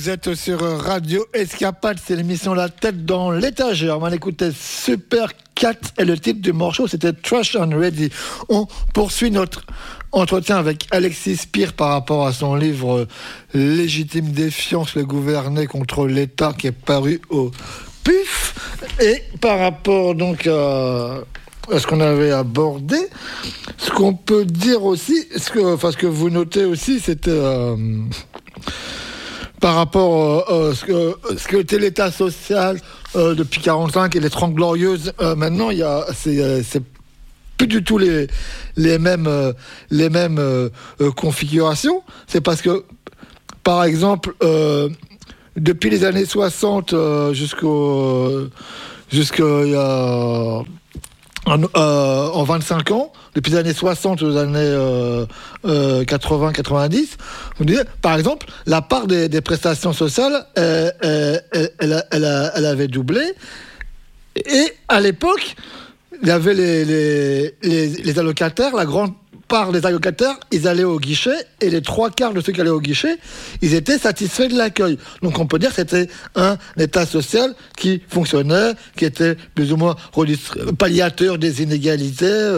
Vous êtes sur Radio Escapade, c'est l'émission La tête dans l'étagère. On va écouter Super Cat et le titre du morceau, c'était Trash and Ready. On poursuit notre entretien avec Alexis Spire par rapport à son livre Légitime défiance, le gouverner contre l'État, qui est paru au PUF. Et par rapport donc à ce qu'on avait abordé, ce qu'on peut dire aussi, ce que vous notez aussi, c'était par rapport à ce que était l'État social depuis 1945 et les 30 Glorieuses. Maintenant, c'est plus du tout les mêmes configurations. C'est parce que, par exemple, depuis les années 60 en 25 ans, depuis les années 60 aux années 80-90, vous dites, par exemple, la part des prestations sociales, elle avait doublé. Et à l'époque, il y avait les allocataires, la grande part des allocataires, ils allaient au guichet, et les 3/4 de ceux qui allaient au guichet, ils étaient satisfaits de l'accueil. Donc on peut dire que c'était un État social qui fonctionnait, qui était plus ou moins palliateur des inégalités,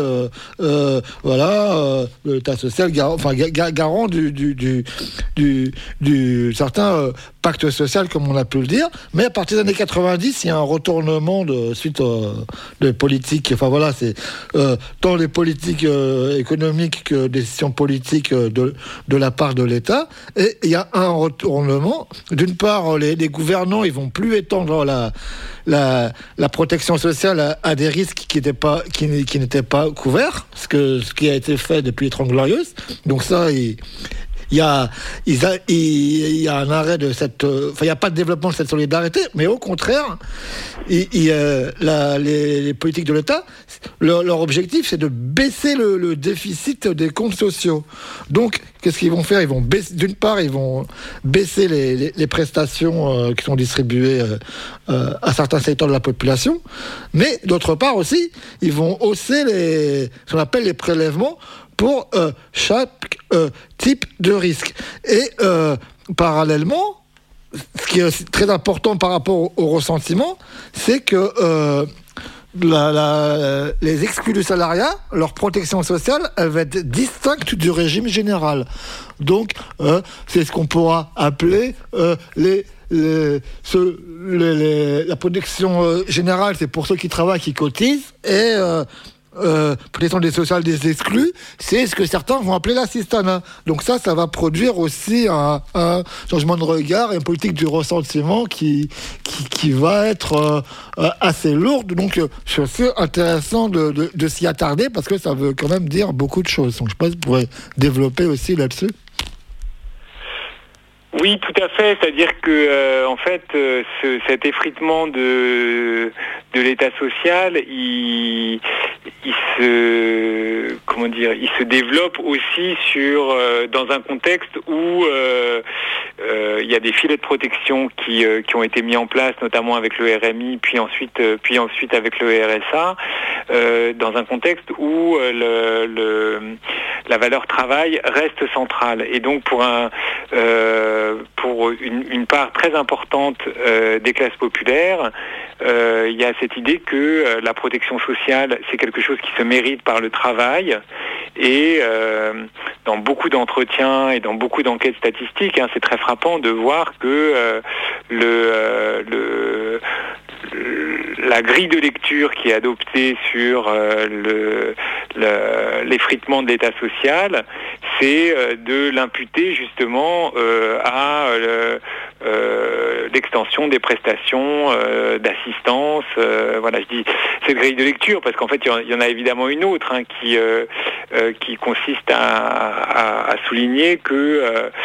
l'État social garant du certain pacte social, comme on a pu le dire. Mais à partir des années 90, il y a un retournement suite de politiques, c'est tant les politiques économiques que des décisions politiques de la part de l'État. Et il y a un retournement. D'une part, les gouvernants, ils vont plus étendre la protection sociale à des risques qui n'étaient pas couverts, ce qui a été fait depuis les 30 Glorieuses. Donc ça, il y a un arrêt de cette... il n'y a pas de développement de cette solidarité, mais au contraire, les politiques de l'État, leur objectif, c'est de baisser le déficit des comptes sociaux. Donc, qu'est-ce qu'ils vont faire ? D'une part, ils vont baisser les prestations qui sont distribuées à certains secteurs de la population, mais d'autre part aussi, ils vont hausser ce qu'on appelle les prélèvements pour chaque type de risque. Et parallèlement, ce qui est aussi très important par rapport au ressentiment, c'est que les exclus du salariat, leur protection sociale, elle va être distincte du régime général. Donc, c'est ce qu'on pourra appeler la protection générale, c'est pour ceux qui travaillent, qui cotisent, et protection des sociales des exclus, c'est ce que certains vont appeler l'assistanat. Donc ça va produire aussi un changement de regard et une politique du ressentiment qui va être assez lourde. Donc c'est aussi intéressant de s'y attarder parce que ça veut quand même dire beaucoup de choses. Donc je pense que vous pourrez développer aussi là-dessus. Oui, tout à fait. C'est-à-dire que, cet effritement de l'État social, il se développe aussi dans un contexte où il y a des filets de protection qui ont été mis en place, notamment avec le RMI, puis ensuite avec le RSA, dans un contexte où la valeur travail reste centrale. Et donc pour une part très importante des classes populaires, il y a cette idée que la protection sociale, c'est quelque chose qui se mérite par le travail. Et dans beaucoup d'entretiens et dans beaucoup d'enquêtes statistiques, c'est très frappant de voir que la grille de lecture qui est adoptée sur l'effritement de l'État social, c'est de l'imputer justement à l'extension des prestations d'assistance. Je dis cette grille de lecture parce qu'en fait il y en a évidemment une autre qui consiste à souligner que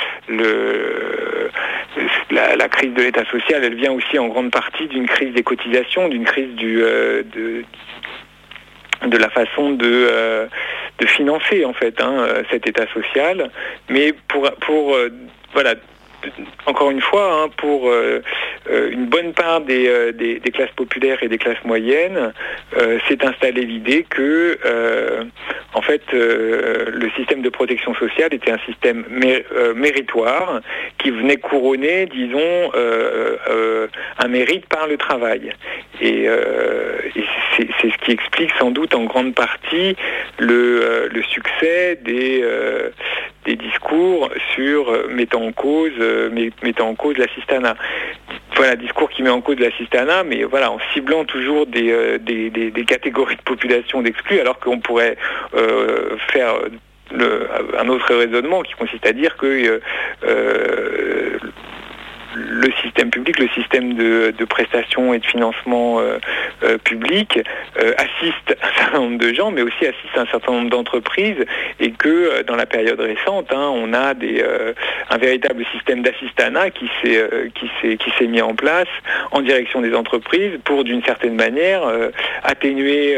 la crise de l'État social, elle vient aussi en grande partie d'une crise des cotisations, d'une crise de la façon de financer en fait cet État social. Mais pour encore une fois, pour une bonne part des classes populaires et des classes moyennes, s'est installée l'idée que, en fait, le système de protection sociale était un système méritoire qui venait couronner, disons, un mérite par le travail. Et c'est ce qui explique sans doute en grande partie le succès des discours sur mettant en cause l'assistanat. Voilà, discours qui met en cause l'assistanat, mais voilà, en ciblant toujours des catégories de population d'exclus, alors qu'on pourrait faire un autre raisonnement qui consiste à dire que le système public, le système de prestations et de financement public assiste un certain nombre de gens, mais aussi assiste un certain nombre d'entreprises, et que dans la période récente, on a un véritable système d'assistanat qui s'est mis en place en direction des entreprises pour, d'une certaine manière, atténuer